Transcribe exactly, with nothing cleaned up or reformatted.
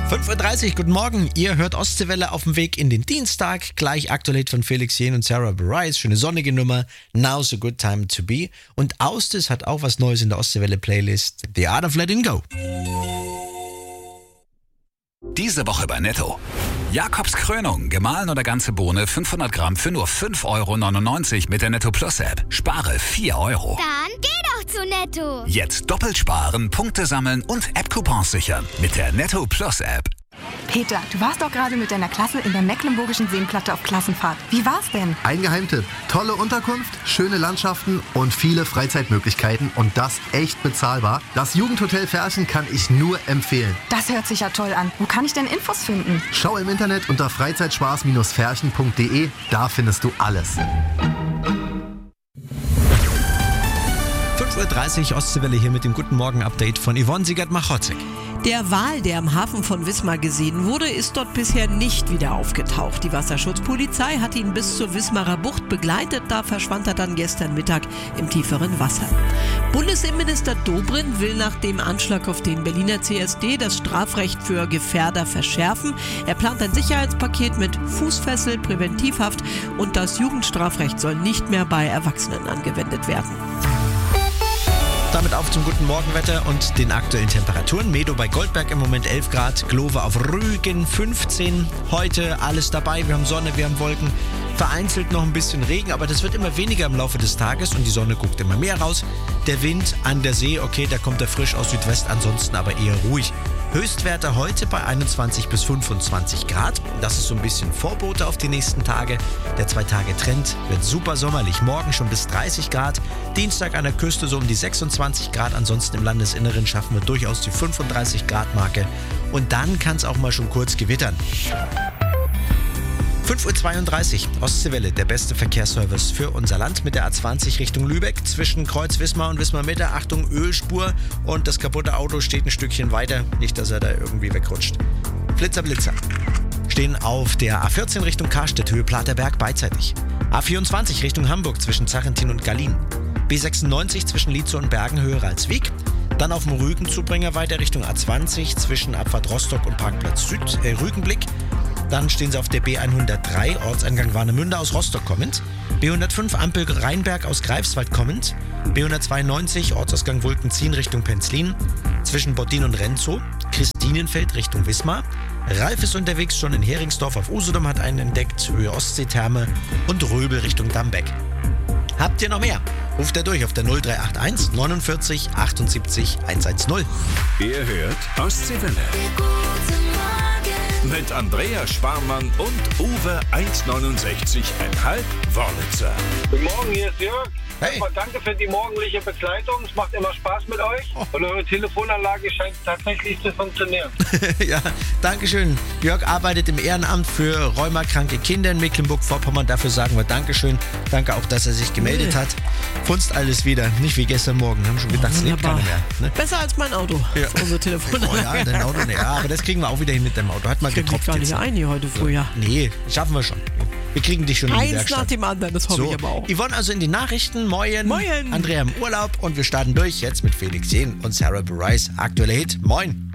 fünf Uhr dreißig, guten Morgen. Ihr hört Ostseewelle auf dem Weg in den Dienstag. Gleich aktuell von Felix Jähn und Sarah Bareilles. Schöne sonnige Nummer. Now's a good time to be. Und Austis hat auch was Neues in der Ostseewelle-Playlist. The Art of Letting Go. Diese Woche bei Netto. Jakobs Krönung, gemahlen oder ganze Bohne, fünfhundert Gramm für nur fünf Euro neunundneunzig mit der Netto Plus App. Spare vier Euro. Dann geh doch zu Netto. Jetzt doppelt sparen, Punkte sammeln und App-Coupons sichern mit der Netto Plus App. Peter, du warst doch gerade mit deiner Klasse in der Mecklenburgischen Seenplatte auf Klassenfahrt. Wie war's denn? Ein Geheimtipp. Tolle Unterkunft, schöne Landschaften und viele Freizeitmöglichkeiten und das echt bezahlbar. Das Jugendhotel Ferchen kann ich nur empfehlen. Das hört sich ja toll an. Wo kann ich denn Infos finden? Schau im Internet unter freizeitspaß Ferchen punkt de. Da findest du alles. fünf Uhr dreißig, Ostseewelle hier mit dem Guten Morgen-Update von Yvonne Siegert-Machotzek. Der Wal, der am Hafen von Wismar gesehen wurde, ist dort bisher nicht wieder aufgetaucht. Die Wasserschutzpolizei hat ihn bis zur Wismarer Bucht begleitet. Da verschwand er dann gestern Mittag im tieferen Wasser. Bundesinnenminister Dobrindt will nach dem Anschlag auf den Berliner C S D das Strafrecht für Gefährder verschärfen. Er plant ein Sicherheitspaket mit Fußfessel, Präventivhaft und das Jugendstrafrecht soll nicht mehr bei Erwachsenen angewendet werden. Damit auf zum guten Morgenwetter und den aktuellen Temperaturen. Medo bei Goldberg im Moment elf Grad, Glove auf Rügen fünfzehn. Heute alles dabei, wir haben Sonne, wir haben Wolken, vereinzelt noch ein bisschen Regen, aber das wird immer weniger im Laufe des Tages und die Sonne guckt immer mehr raus. Der Wind an der See, okay, da kommt er frisch aus Südwest, ansonsten aber eher ruhig. Höchstwerte heute bei einundzwanzig bis fünfundzwanzig Grad. Das ist so ein bisschen Vorbote auf die nächsten Tage. Der Zwei-Tage-Trend wird super sommerlich. Morgen schon bis dreißig Grad. Dienstag an der Küste so um die sechsundzwanzig Grad. Ansonsten im Landesinneren schaffen wir durchaus die fünfunddreißig Grad Marke. Und dann kann es auch mal schon kurz gewittern. fünf Uhr zweiunddreißig, Ostseewelle, der beste Verkehrsservice für unser Land mit der A zwanzig Richtung Lübeck. Zwischen Kreuz Wismar und Wismar Mitte, Achtung, Ölspur und das kaputte Auto steht ein Stückchen weiter. Nicht, dass er da irgendwie wegrutscht. Flitzer, Blitzer. Stehen auf der A vierzehn Richtung Karstedt, Höhe Platerberg beidseitig. A vierundzwanzig Richtung Hamburg zwischen Zachentin und Gallien. B sechsundneunzig zwischen Lietzow und Bergen, Höhe Ralswiek. Dann auf dem Rügenzubringer weiter Richtung A zwanzig zwischen Abfahrt Rostock und Parkplatz Süd, äh, Rügenblick. Dann stehen sie auf der B hundertdrei, Ortseingang Warnemünde aus Rostock kommend. B hundertfünf, Ampel Rheinberg aus Greifswald kommend. B hundertzweiundneunzig, Ortsausgang Wulkenzien Richtung Penzlin. Zwischen Bottin und Renzow. Christinenfeld Richtung Wismar. Ralf ist unterwegs schon in Heringsdorf auf Usedom, hat einen entdeckt, Höhe Ostseetherme. Und Röbel Richtung Dambeck. Habt ihr noch mehr? Ruft er durch auf der null drei acht eins neunundvierzig achtundsiebzig hundertzehn. Ihr hört Ostseewelle. Mit Andreas Sparmann und Uwe eins neunundsechzig Komma fünf Wörlitzer. Guten Morgen, hier ist Jörg. Hey. Erstmal danke für die morgendliche Begleitung. Es macht immer Spaß mit euch. Oh. Und eure Telefonanlage scheint tatsächlich zu funktionieren. Ja, Dankeschön. Jörg arbeitet im Ehrenamt für rheumakranke Kinder in Mecklenburg-Vorpommern. Dafür sagen wir Dankeschön. Danke auch, dass er sich gemeldet hat. Funzt alles wieder. Nicht wie gestern Morgen. Haben schon gedacht, es lebt keiner mehr. Ne? Besser als mein Auto. Ja. Unsere Telefonanlage. Oh ja, dein Auto, ne, ja, aber das kriegen wir auch wieder hin mit deinem Auto. Hat mal Ich krieg mich getropft gar nicht jetzt. ein hier heute früh, ja. Nee, schaffen wir schon. Wir kriegen dich schon in die Eins Werkstatt. nach dem anderen, das hoffe So, ich aber auch. Yvonne also in die Nachrichten. Moin. Moin. Andrea im Urlaub und wir starten durch jetzt mit Felix Jähn und Sarah Bareilles. Aktueller Hit. Moin.